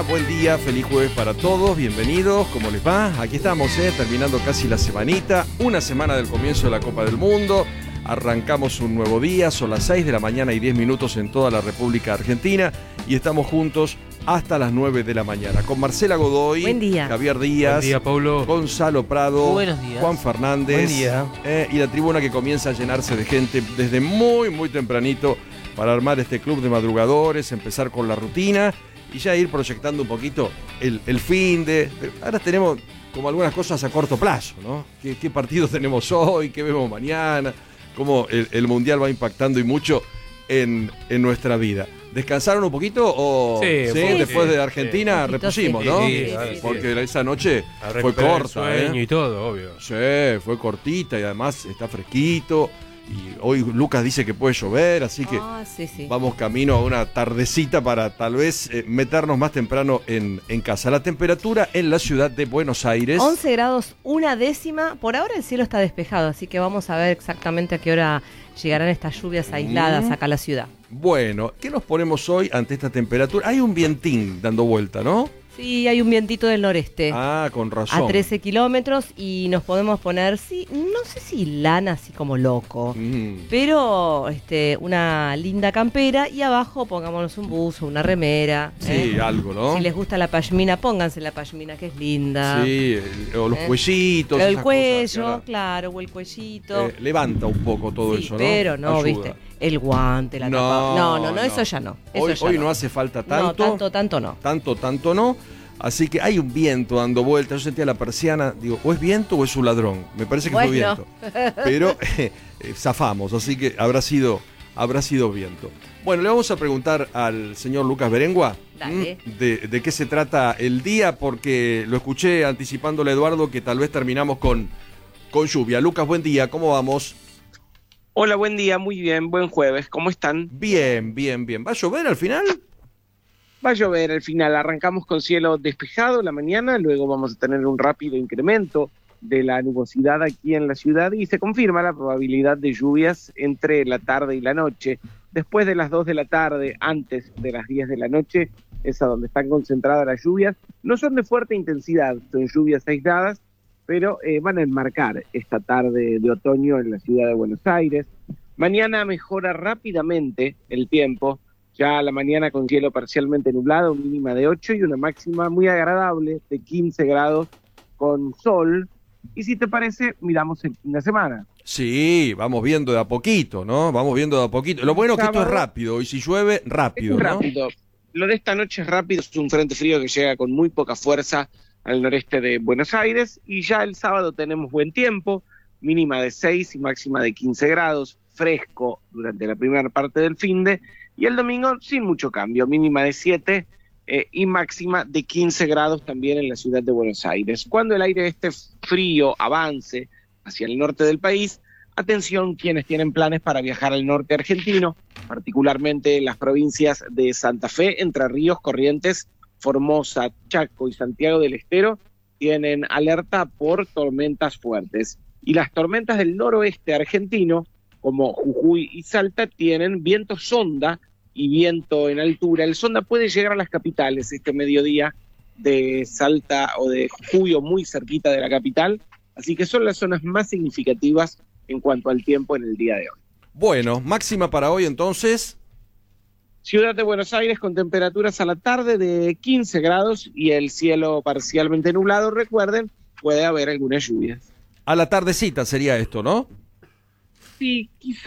Buen día, feliz jueves para todos, bienvenidos, ¿cómo les va? Aquí estamos, terminando casi la semanita, una semana del comienzo de la Copa del Mundo, arrancamos un nuevo día, son las 6 de la mañana y 10 minutos en toda la República Argentina y estamos juntos hasta las 9 de la mañana, con Marcela Godoy, buen día. Javier Díaz, buen día, Paulo. Gonzalo Prado, Buenos días. Juan Fernández, Buen día. Y la tribuna que comienza a llenarse de gente desde muy tempranito para armar este club de madrugadores, empezar con la rutina y ya ir proyectando un poquito el fin de... Ahora tenemos como algunas cosas a corto plazo, ¿no? ¿Qué partidos tenemos hoy? ¿Qué vemos mañana? Cómo el Mundial va impactando y mucho en nuestra vida. ¿Descansaron un poquito o Sí, después sí, de Argentina sí. repusimos, Sí, ¿no? sí, Porque esa noche A fue recuperar el corta, sueño y todo, obvio. Sí, fue cortita y además está fresquito. Y hoy Lucas dice que puede llover, así que Sí. vamos camino a una tardecita para tal vez meternos más temprano en casa. La temperatura en la ciudad de Buenos Aires... 11 grados, una décima. Por ahora el cielo está despejado, así que vamos a ver exactamente a qué hora llegarán estas lluvias aisladas acá a la ciudad. Bueno, ¿qué nos ponemos hoy ante esta temperatura? Hay un vientín dando vuelta, ¿no? Sí, hay un vientito del noreste. Con razón. A 13 kilómetros y nos podemos poner, no sé si lana así como loco, pero una linda campera y abajo pongámonos un buzo, una remera. Sí, algo, ¿no? Si les gusta la pashmina, pónganse la pashmina que es linda. Sí, o los cuellitos. El esas cuello, cosas que ahora, claro, o el cuellito. levanta un poco todo Sí, eso, ¿no? pero no, Ayuda. viste, el guante, la tapa. No, eso ya no. Eso Hoy ya no hace falta tanto. No, tanto no. Tanto no. Así que hay un viento dando vueltas. Yo sentía la persiana, digo, o es viento o es un ladrón. Me parece que fue viento. Pero zafamos, así que habrá sido viento. Bueno, le vamos a preguntar al señor Lucas Berengua de qué se trata el día, porque lo escuché anticipándole a Eduardo que tal vez terminamos con lluvia. Lucas, buen día, ¿cómo vamos? Hola, buen día, muy bien, buen jueves, ¿cómo están? Bien. ¿Va a llover al final? Va a llover al final, arrancamos con cielo despejado la mañana, luego vamos a tener un rápido incremento de la nubosidad aquí en la ciudad y se confirma la probabilidad de lluvias entre la tarde y la noche. Después de las 2 de la tarde, antes de las 10 de la noche, es a donde están concentradas las lluvias. No son de fuerte intensidad, son lluvias aisladas, pero van a enmarcar esta tarde de otoño en la ciudad de Buenos Aires. Mañana mejora rápidamente el tiempo, ya a la mañana con cielo parcialmente nublado, mínima de 8 y una máxima muy agradable de 15 grados con sol. Y si te parece, miramos el fin de semana. Sí, vamos viendo de a poquito, ¿no? Vamos viendo de a poquito. Lo bueno es que esto es rápido, y si llueve, rápido, es ¿no? Rápido. Lo de esta noche es rápido, es un frente frío que llega con muy poca fuerza al noreste de Buenos Aires, y ya el sábado tenemos buen tiempo, mínima de 6 y máxima de 15 grados, fresco durante la primera parte del finde, y el domingo sin mucho cambio, mínima de 7 y máxima de 15 grados también en la ciudad de Buenos Aires. Cuando el aire frío avance hacia el norte del país, atención quienes tienen planes para viajar al norte argentino, particularmente en las provincias de Santa Fe, Entre Ríos, Corrientes, Formosa, Chaco y Santiago del Estero, tienen alerta por tormentas fuertes. Y las tormentas del noroeste argentino, como Jujuy y Salta, tienen viento sonda y viento en altura. El sonda puede llegar a las capitales este mediodía de Salta o de Jujuy o muy cerquita de la capital, así que son las zonas más significativas en cuanto al tiempo en el día de hoy. Bueno, máxima para hoy entonces. Ciudad de Buenos Aires con temperaturas a la tarde de 15 grados y el cielo parcialmente nublado. Recuerden, puede haber algunas lluvias. A la tardecita sería esto, ¿no? Sí, quizás.